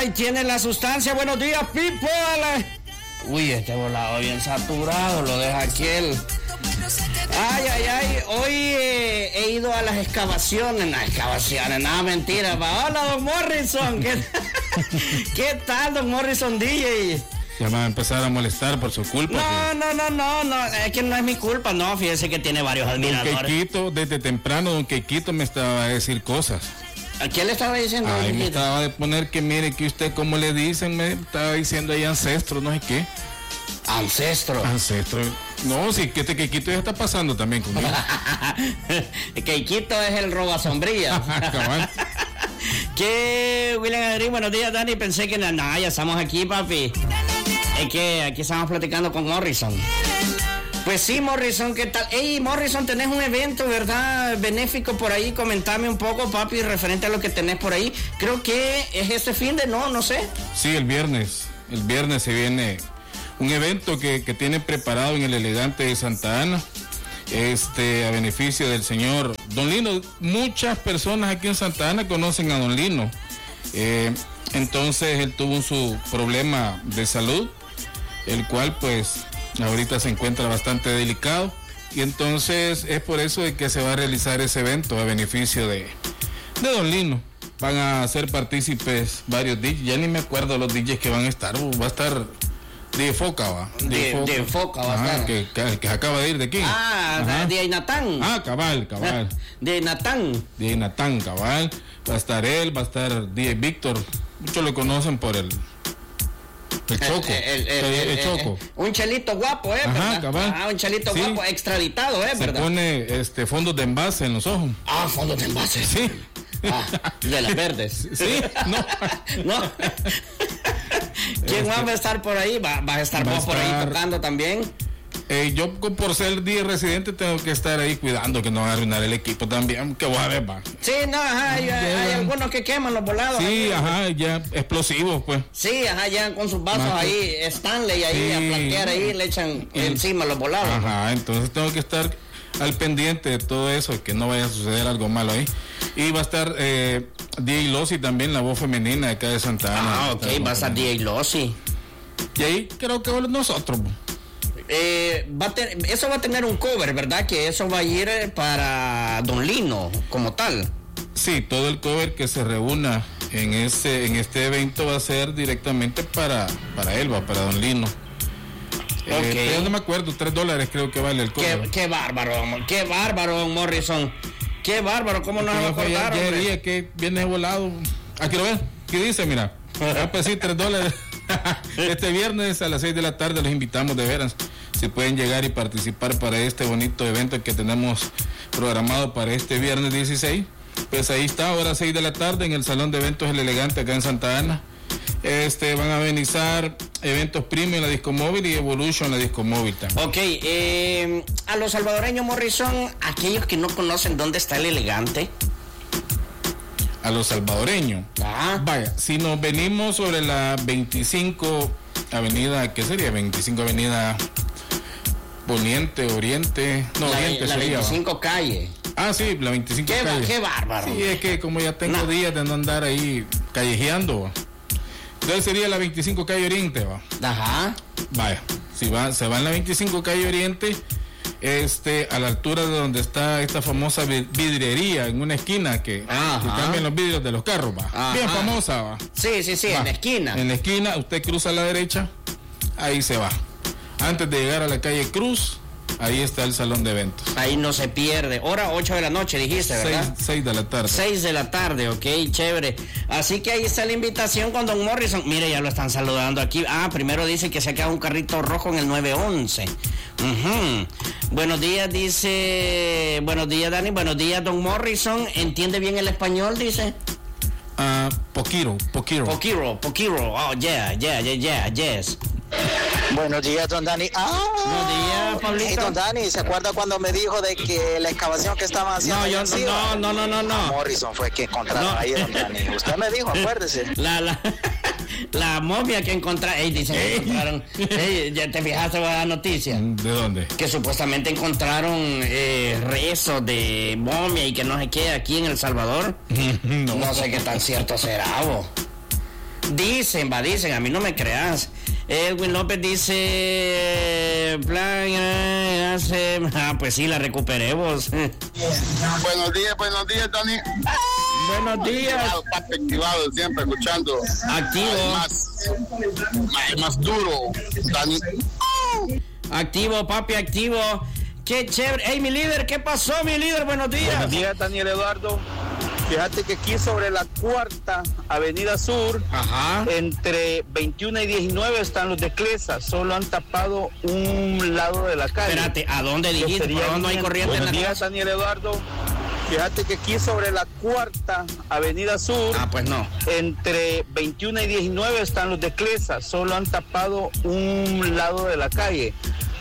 Ay, tiene la sustancia. Buenos días, people. Uy, este volado bien saturado, lo deja aquel. Ay. Hoy he ido a las excavaciones. Nada, mentira. Hola, don Morrison. ¿Qué tal, don Morrison DJ? Ya va a empezar a molestar por su culpa. No, es que no es mi culpa, no, fíjese que tiene varios admiradores. Don Quequito, desde temprano, don Quequito me estaba a decir cosas. ¿A quién le estaba diciendo? Ay, me estaba de poner que mire que usted, como le dicen, me estaba diciendo ahí ancestro, no sé qué. Ancestro. No, sí, que este Quequito ya está pasando también conmigo. Quequito es el roba sombrillas. ¿Qué, William Adri? Buenos días, Dani. Pensé que nada, ya estamos aquí, papi. Es que aquí estamos platicando con Morrison. Pues sí, Morrison, ¿qué tal? Hey, Morrison, tenés un evento, ¿verdad? Benéfico por ahí. Comentame un poco, papi, referente a lo que tenés por ahí. Creo que es este fin de, no sé. Sí, el viernes se viene un evento que tiene preparado en el Elegante de Santa Ana, a beneficio del señor Don Lino. Muchas personas aquí en Santa Ana conocen a Don Lino. Entonces él tuvo su problema de salud, el cual pues ahorita se encuentra bastante delicado, y entonces es por eso de que se va a realizar ese evento a beneficio de Don Lino. Van a ser partícipes varios DJs, ya ni me acuerdo los DJs que van a estar. Va a estar de Foca, va. De Foca va a estar. Que acaba de ir de aquí. De Natán. Cabal. De Natán. De Natán, cabal. Va a estar él, va a estar DJ Víctor. Muchos lo conocen por el Choco. El Choco. Un chelito guapo, ¿verdad? Cabal. Un chelito guapo, extraditado, ¿verdad? Se pone fondos de envase en los ojos. Fondos de envase. Sí. De las verdes. Sí, no. ¿Quién va a estar por ahí? ¿Va a estar vos por ahí tocando también? Yo, por ser día residente, tengo que estar ahí cuidando que no va a arruinar el equipo también, que voy a ver, va. Sí, hay algunos que queman los volados. Sí, ya explosivos, pues. Sí, ya con sus vasos ahí, Stanley ahí, a plantear ahí, le echan encima los volados. Entonces tengo que estar al pendiente de todo eso, que no vaya a suceder algo malo ahí. Y va a estar DJ Lossi también, la voz femenina de acá de Santa Ana. Va a estar DJ Lossi. Y ahí creo que nosotros. Eso va a tener un cover, ¿verdad? Que eso va a ir para Don Lino como tal. Sí, todo el cover que se reúna en este evento va a ser directamente para él, para Don Lino. Yo no me acuerdo, $3 creo que vale el cover. Qué bárbaro, Morrison. Qué bárbaro, ¿cómo no nos acordaron? Ya día que viene volado. Quiero ver, ¿qué dice? Mira, pues sí, $3. Este viernes a las 6 de la tarde los invitamos, de veras. Si pueden llegar y participar para este bonito evento que tenemos programado para este viernes 16, pues ahí está, ahora 6 de la tarde en el Salón de Eventos El Elegante acá en Santa Ana. Van a amenizar eventos Premium en la Disco Móvil y Evolution en la Disco Móvil también. A los salvadoreños, Morrison, aquellos que no conocen dónde está El Elegante. A los salvadoreños. Vaya, si nos venimos sobre la 25 avenida, ¿qué sería? 25 avenida Poniente, Oriente. No, Oriente la sería. 25 calle. Sí, la 25 calle. Qué bárbaro. Sí, es que como ya tengo días de no andar ahí callejeando, entonces sería la 25 calle Oriente, va. Vaya, se va en la 25 calle Oriente, a la altura de donde está esta famosa vidriería en una esquina que cambian los vidrios de los carros, va. Bien famosa, va. Sí, en la esquina. En la esquina, usted cruza a la derecha, ahí se va. Antes de llegar a la calle Cruz, ahí está el salón de eventos. Ahí no se pierde. Hora 8 de la noche, dijiste, ¿verdad? 6 de la tarde. 6 de la tarde, ok, chévere. Así que ahí está la invitación con Don Morrison. Mire, ya lo están saludando aquí. Primero dice que se ha quedado un carrito rojo en el 911. Buenos días, dice. Buenos días, Dani. Buenos días, Don Morrison. ¿Entiende bien el español, dice? Poquiro. Oh, yes. Buenos días, don Dani. Buenos días, Pablito. Hey, don Dani, ¿se acuerda cuando me dijo de que la excavación que estaban haciendo? No. Morrison fue que encontraron ahí, don Dani. Usted me dijo, acuérdese. La momia que encontraron. Dicen que encontraron. ¿Ya te fijaste en la noticia? ¿De dónde? Que supuestamente encontraron rezos de momia y que no sé qué aquí en El Salvador. No sé qué tan cierto será, vos. Dicen, a mí no me creas. Edwin López dice, pues sí, la recuperemos. Buenos días, Dani. Buenos días. Activado, siempre escuchando. Activo. Más duro, Dani. Activo, papi, activo. Qué chévere. Hey, mi líder, ¿qué pasó, mi líder? Buenos días. Buenos días, Daniel Eduardo. Fíjate que aquí sobre la Cuarta Avenida Sur, entre 21 y 19 están los de Clesa. Solo han tapado un lado de la calle. Espérate, ¿a dónde dijiste? ¿Por dónde no hay corriente en la Buenos días, Daniel Eduardo. Fíjate que aquí sobre la Cuarta Avenida Sur, pues no. Entre 21 y 19 están los de Clesa. Solo han tapado un lado de la calle.